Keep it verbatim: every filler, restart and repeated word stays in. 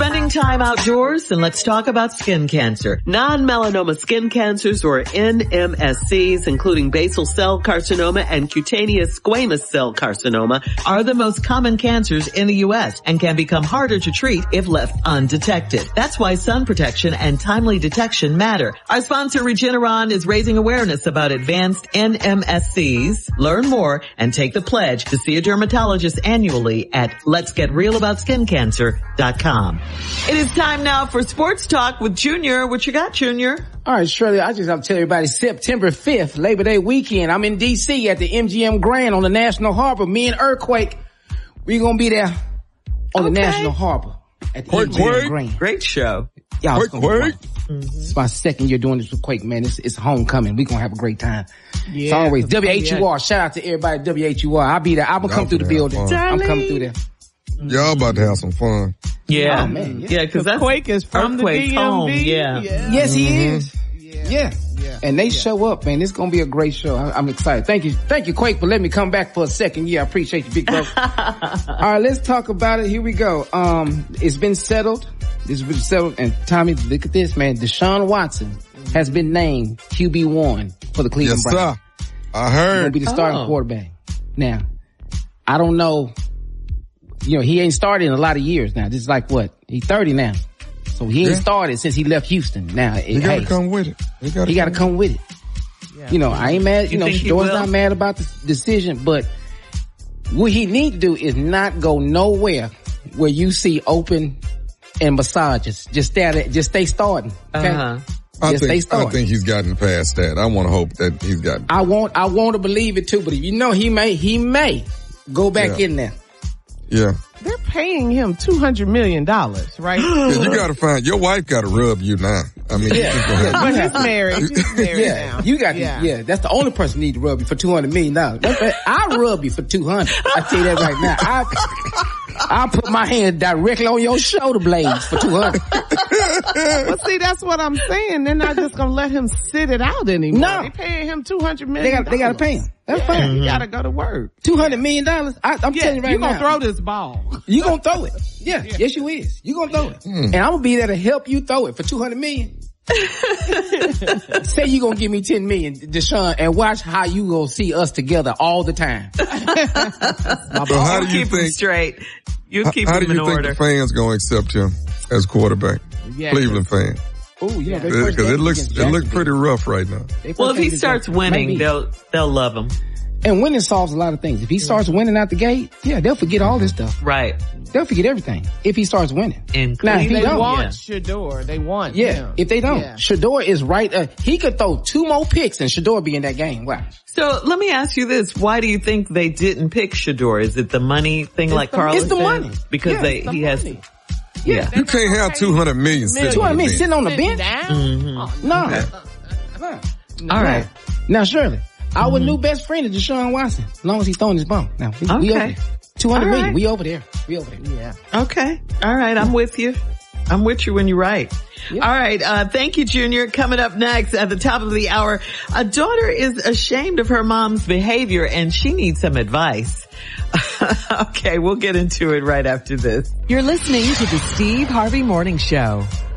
spending time outdoors? Then let's talk about skin cancer. Non-melanoma skin cancers, or N M S Cs, including basal cell carcinoma and cutaneous squamous cell carcinoma, are the most common cancers in the U S and can become harder to treat if left undetected. That's why sun protection and timely detection matter. Our sponsor Regeneron is raising awareness about advanced N M S Cs. Learn more and take the pledge to see a dermatologist annually at lets get real about skin cancer dot com. It is time now for Sports Talk with Junior. What you got, Junior? All right, Shirley, I just have to tell everybody, September fifth, Labor Day weekend, I'm in D C at the M G M Grand on the National Harbor. Me and Earthquake, we're going to be there on Okay. the National Harbor at the Quake, M G M Quake. Grand. Great show. Y'all, it's Quake, gonna be Quake. fun. It's my second year doing this with Quake, man. It's, it's homecoming. We're going to have a great time. Yeah, It's always W H U R. Shout out to everybody at W H U R. I'll be there. I'm going to come Y'all through the finna have building. fun. I'm coming through there. Y'all about to have some fun. Yeah. Oh, man, yeah. Yeah, because that's Quake is from the Earthquake's D M V. home. Yeah. Yes, he is. Yeah. Yeah. Yeah. And they show up, man. It's going to be a great show. I, I'm excited. Thank you. Thank you, Quake, for letting me come back for a second year. I appreciate you, big bro. All right, let's talk about it. Here we go. Um, it's been settled. It's been settled. And Tommy, look at this, man. Deshaun Watson has been named Q B one for the Cleveland Yes, Browns. sir. I He's going to heard. be the starting Oh. quarterback. Now, I don't know. You know, he ain't started in a lot of years now. This is like what? He's thirty now. So he ain't Yeah. started since he left Houston. Now, it, He gotta hey, come with it. He gotta, he got to come with it. You know, I ain't mad. You, You know, think he Shador's will? not mad about the decision, but what he need to do is not go nowhere where you see open and massages. Just stay, at, just stay starting. Okay. Uh-huh. I Just stay think, I starting. think he's gotten past that. I want to hope that he's gotten. I want, I want to believe it too, but you know, he may, he may go back Yeah. in there. Yeah. They're paying him two hundred million dollars, right? Yeah, you gotta find, your wife gotta rub you now. I mean, you just gonna have But he's married. He's married Yeah, now. you got yeah. to, yeah, that's the only person who need to rub you for two hundred million dollars. I'll rub you for two hundred. I tell you that right now. I, I'll put my hand directly on your shoulder blades for two hundred. But see, that's what I'm saying. They're not just gonna let him sit it out anymore. No. They paying him two hundred They million. got, they got to pay him. That's Yeah, fine. he gotta go to work. two hundred million dollars. I, I'm Yeah, telling you right you gonna now. throw this ball. You gonna throw it. Yeah, yes you is. You gonna throw it. And I'm gonna be there to help you throw it for two hundred million. Say you gonna give me ten million, Deshaun, and watch how you gonna see us together all the time. So how do you keep him think, straight. You how, keep how him do in you think order. the fans gonna accept him as quarterback? Yeah. Cleveland fan. Oh, you know, they first Cause game it looks, against it looks Jacksonville. pretty rough right now. They first Well, if game he against starts Jacksonville. winning, Maybe. they'll they'll love him. And winning solves a lot of things. If he starts winning out the gate, yeah, they'll forget all this stuff. Right. They'll forget everything if he starts winning. In Now, if he Cleveland, They don't, want yeah. Shador. They want yeah, him. if they don't, Yeah. Shador is right. Uh, he could throw two more picks and Shador be in that game. Wow. So let me ask you this. Why do you think they didn't pick Shador? Is it the money thing like the- Carlos it's the said? money. Because Yeah, they, it's the he has, money. yeah. You can't have two hundred million sitting two on hundred the million bench. sitting on the Sitting bench? down? Oh, No. No. All right. Now, Shirley, our new best friend is Deshaun Watson. As long as he's throwing his bump. Now, we, we over Okay. there. two hundred All million. right. We over there. We over there. Yeah. Okay. All right. I'm with you. I'm with you when you're right. Yeah. All right. Uh, thank you, Junior. Coming up next at the top of the hour, a daughter is ashamed of her mom's behavior and she needs some advice. Okay. We'll get into it right after this. You're listening to the Steve Harvey Morning Show.